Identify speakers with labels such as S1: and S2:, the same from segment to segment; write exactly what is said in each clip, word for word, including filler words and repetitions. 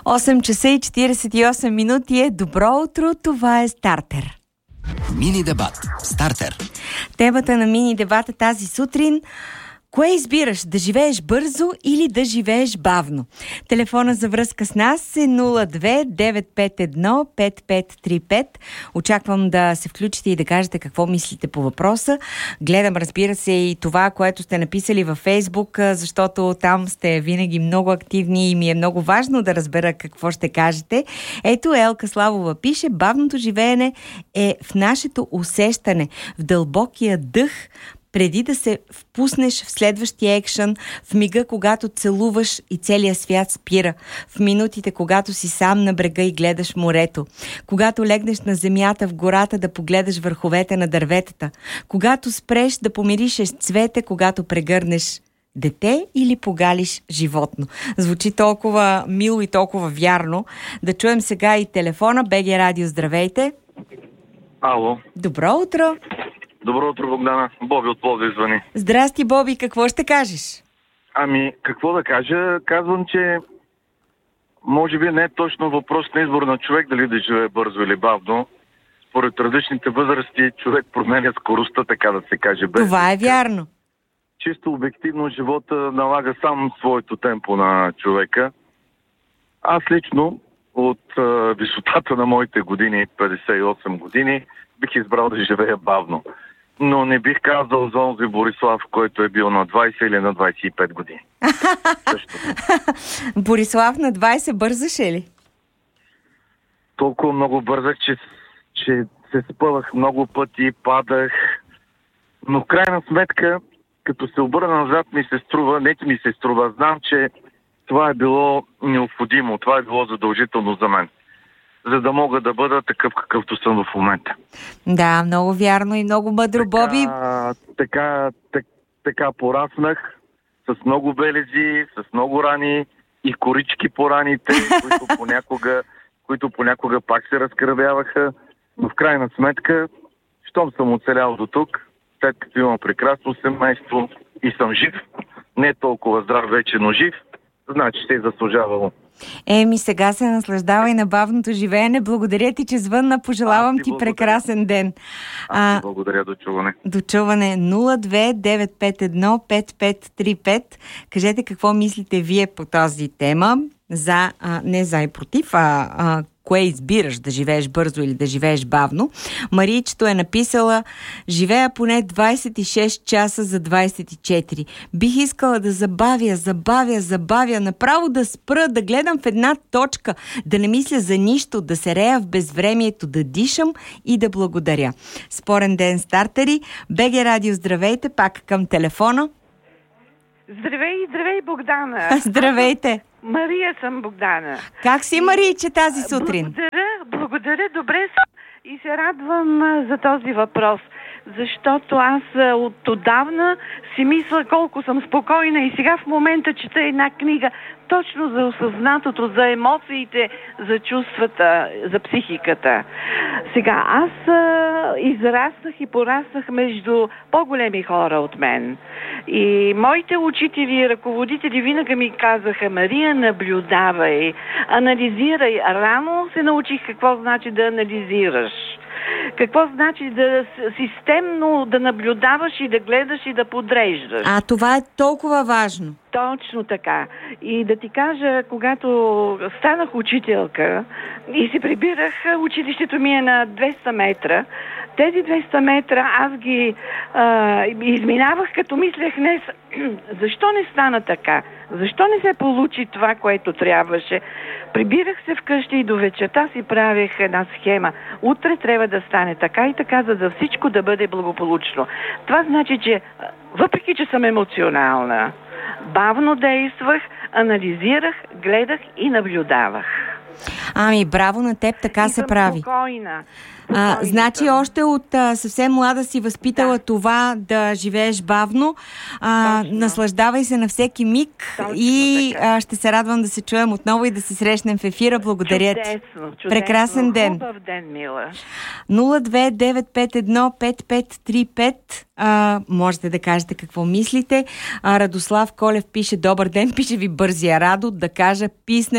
S1: осем часа и четиридесет и осем минути е добро утро, това е Стартер.
S2: Мини дебат. Стартер.
S1: Темата на мини дебата тази сутрин: кое избираш? Да живееш бързо или да живееш бавно? Телефона за връзка с нас е нула две девет пет едно пет пет три пет. Очаквам да се включите и да кажете какво мислите по въпроса. Гледам, разбира се, и това, което сте написали във Фейсбук, защото там сте винаги много активни и ми е много важно да разбера какво ще кажете. Ето, Елка Славова пише: бавното живеене е в нашето усещане, в дълбокия дъх, преди да се впуснеш в следващия екшън, в мига, когато целуваш и целият свят спира, в минутите, когато си сам на брега и гледаш морето, когато легнеш на земята в гората да погледаш върховете на дърветата, когато спреш да помиришеш цвете, когато прегърнеш дете или погалиш животно. Звучи толкова мило и толкова вярно. Да чуем сега и телефона. БГ Радио, здравейте!
S3: Ало.
S1: Добро утро!
S3: Добро утро, Богдана. Боби от Пловдив звъни.
S1: Здрасти, Боби. Какво ще кажеш?
S3: Ами, какво да кажа? Казвам, че може би не е точно въпрос на избор на човек дали да живее бързо или бавно. Според различните възрасти човек променя скоростта, така да се каже. Без
S1: Това е вярно.
S3: Чисто обективно живота налага сам своето темпо на човека. Аз лично от а, висотата на моите години, петдесет и осем години, бих избрал да живея бавно. Но не бих казал за онзи Борислав, който е бил на двайсет или на двайсет и пет години. Също.
S1: Борислав на двайсет бързаше ли?
S3: Толкова много бързах, че, че се спъвах много пъти, падах. Но в крайна сметка, като се обърна назад, ми се струва, не ми се струва, знам, че това е било необходимо, това е било задължително за мен, за да мога да бъда такъв, какъвто съм в момента.
S1: Да, много вярно и много мъдро, така, Боби.
S3: Така, так, така пораснах, с много белези, с много рани и корички по раните, които понякога, които понякога пак се разкървяваха. Но в крайна сметка, щом съм оцелял до тук, след като имам прекрасно семейство и съм жив, не толкова здрав вече, но жив, значи се е заслужавало.
S1: Еми, сега се наслаждава и на бавното живеене. Благодаря ти, че звънна. Пожелавам ти, ти прекрасен ден.
S3: Аз ти благодаря. До чуване.
S1: До чуване. нула две девет пет едно пет пет три пет. Кажете какво мислите вие по тази тема. За, а, не за и против, а, а кое избираш, да живееш бързо или да живееш бавно. Маричето е написала: живея поне двайсет и шест часа за двайсет и четири. Бих искала да забавя, забавя, забавя, направо да спра, да гледам в една точка, да не мисля за нищо, да се рея в безвремието, да дишам и да благодаря. Спорен ден, стартери. БГ Радио, здравейте, пак към телефона.
S4: Здравей, здравей, Богдана.
S1: Здравейте.
S4: Мария съм, Богдана.
S1: Как си, Марийче, тази сутрин?
S4: Благодаря, благодаря, добре съм и се радвам за този въпрос, защото аз от отдавна си мисля колко съм спокойна и сега в момента чета една книга точно за осъзнатото, за емоциите, за чувствата, за психиката. Сега, аз а, израснах и пораснах между по-големи хора от мен. И моите учители и ръководители винаги ми казаха: Мария, наблюдавай, анализирай. Рано се научих какво значи да анализираш. Какво значи да системно да наблюдаваш и да гледаш и да подреждаш.
S1: А това е толкова важно.
S4: Точно така. И да ти кажа, когато станах учителка и се прибирах, училището ми е на двеста метра, тези двеста метра аз ги а, изминавах, като мислех днес, защо не стана така? Защо не се получи това, което трябваше? Прибирах се вкъщи и до вечерта си правех една схема. Утре трябва да стане така и така, за да всичко да бъде благополучно. Това значи, че въпреки, че съм емоционална, бавно действах, анализирах, гледах и наблюдавах.
S1: Ами, браво на теб, така
S4: и
S1: се прави.
S4: Спокойна.
S1: А, значи още от а, съвсем млада си възпитала да. това да живееш бавно. А, наслаждавай се на всеки миг. Точно и а, ще се радвам да се чуем отново и да се срещнем в ефира. Благодаря ти.
S4: Чудесно, чудесно.
S1: Прекрасен ден.
S4: Хубав ден, мила.
S1: нула две девет пет едно пет пет три пет. А, можете да кажете какво мислите. А, Радослав Колев пише: добър ден, пише ви бързия Радо, да кажа, писна ми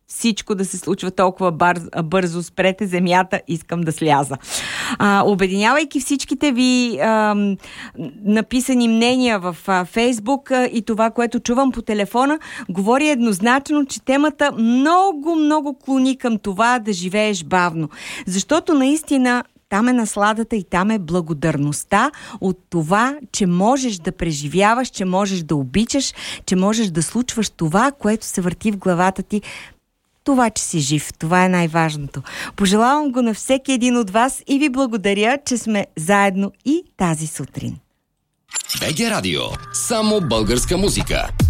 S1: всичко да се случва толкова бързо, бързо. Спрете земята, искам да сляза. А, обединявайки всичките ви а, написани мнения в а, Фейсбук а, и това, което чувам по телефона, говори еднозначно, че темата много, много клони към това да живееш бавно. Защото наистина там е насладата и там е благодарността от това, че можеш да преживяваш, че можеш да обичаш, че можеш да случваш това, което се върти в главата ти. Това, че си жив, това е най-важното. Пожелавам го на всеки един от вас и ви благодаря, че сме заедно и тази сутрин.
S2: БГ Радио. Само българска музика.